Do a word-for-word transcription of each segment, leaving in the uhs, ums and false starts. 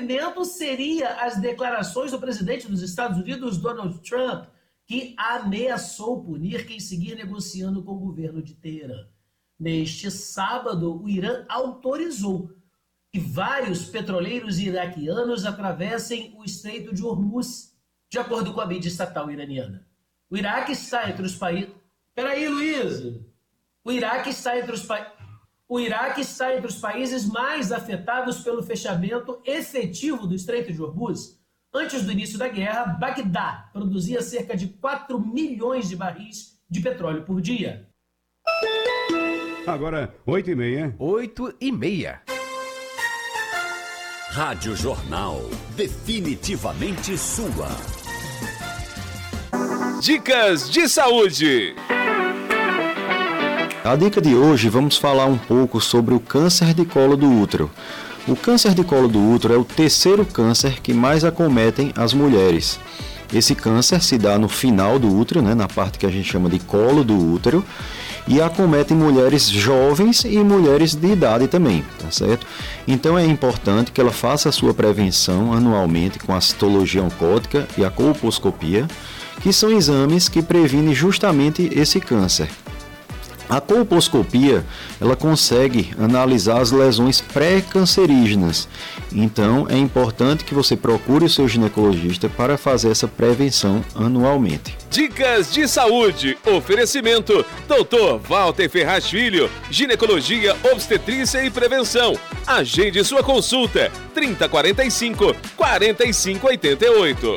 movimento seria as declarações do presidente dos Estados Unidos, Donald Trump, que ameaçou punir quem seguir negociando com o governo de Teherã. Neste sábado, o Irã autorizou que vários petroleiros iraquianos atravessem o Estreito de Hormuz, de acordo com a mídia estatal iraniana. O Iraque está entre os países... Peraí, Luiz! O Iraque está entre os países... O Iraque está entre os países mais afetados pelo fechamento efetivo do Estreito de Hormuz. Antes do início da guerra, Bagdá produzia cerca de quatro milhões de barris de petróleo por dia. Agora, oito e meia. Oito e meia. Rádio Jornal, definitivamente sua. Dicas de saúde. A dica de hoje, vamos falar um pouco sobre o câncer de colo do útero. O câncer de colo do útero é o terceiro câncer que mais acometem as mulheres. Esse câncer se dá no final do útero, né, na parte que a gente chama de colo do útero, e acomete mulheres jovens e mulheres de idade também, tá certo? Então é importante que ela faça a sua prevenção anualmente com a citologia oncótica e a colposcopia, que são exames que previnem justamente esse câncer. A colposcopia, ela consegue analisar as lesões pré-cancerígenas. Então, é importante que você procure o seu ginecologista para fazer essa prevenção anualmente. Dicas de saúde. Oferecimento: doutor Walter Ferraz Filho, ginecologia, obstetrícia e prevenção. Agende sua consulta: trinta, quarenta e cinco, quarenta e cinco, oitenta e oito.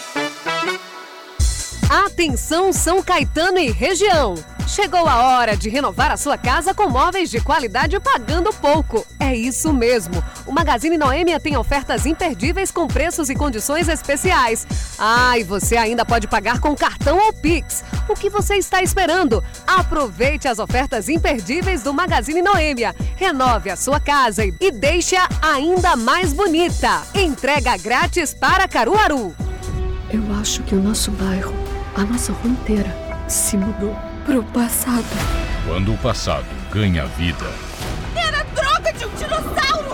Atenção São Caetano e região! Chegou a hora de renovar a sua casa com móveis de qualidade pagando pouco. É isso mesmo. O Magazine Noêmia tem ofertas imperdíveis com preços e condições especiais. Ah, e você ainda pode pagar com cartão ou Pix. O que você está esperando? Aproveite as ofertas imperdíveis do Magazine Noêmia. Renove a sua casa e deixe-a ainda mais bonita. Entrega grátis para Caruaru. Eu acho que o nosso bairro, a nossa rua inteira, se mudou pro passado. Quando o passado ganha vida. Era droga de um dinossauro!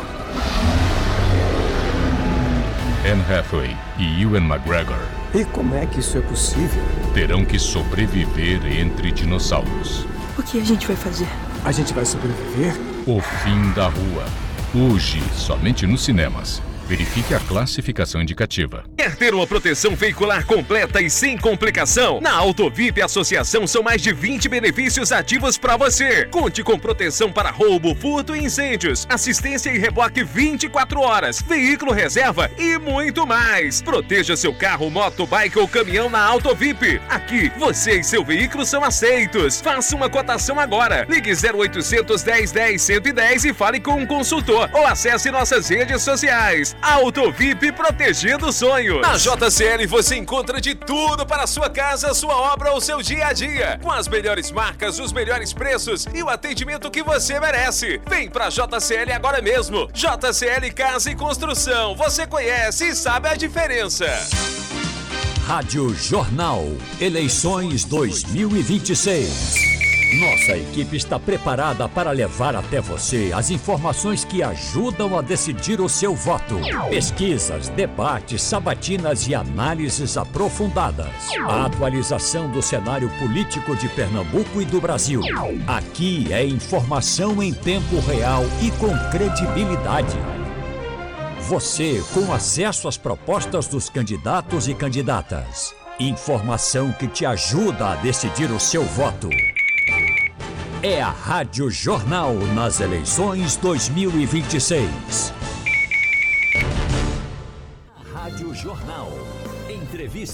Anne Hathaway e Ewan McGregor. E como é que isso é possível? Terão que sobreviver entre dinossauros. O que a gente vai fazer? A gente vai sobreviver? O fim da rua. Hoje, somente nos cinemas. Verifique a classificação indicativa. Quer ter uma proteção veicular completa e sem complicação? Na Autovip Associação são mais de vinte benefícios ativos para você. Conte com proteção para roubo, furto e incêndios, assistência e reboque vinte e quatro horas, veículo reserva e muito mais. Proteja seu carro, moto, bike ou caminhão na Autovip. Aqui, você e seu veículo são aceitos. Faça uma cotação agora. Ligue zero oitocentos, dez, dez, cento e dez e fale com um consultor ou acesse nossas redes sociais. Autovip, protegendo sonhos. Na J C L você encontra de tudo para a sua casa, sua obra ou seu dia a dia. Com as melhores marcas, os melhores preços e o atendimento que você merece. Vem pra J C L agora mesmo. J C L Casa e Construção. Você conhece e sabe a diferença. Rádio Jornal, eleições dois mil e vinte e seis. Nossa equipe está preparada para levar até você as informações que ajudam a decidir o seu voto. Pesquisas, debates, sabatinas e análises aprofundadas. A atualização do cenário político de Pernambuco e do Brasil. Aqui é informação em tempo real e com credibilidade. Você com acesso às propostas dos candidatos e candidatas. Informação que te ajuda a decidir o seu voto. É a Rádio Jornal nas eleições dois mil e vinte e seis. Rádio Jornal. Entrevista.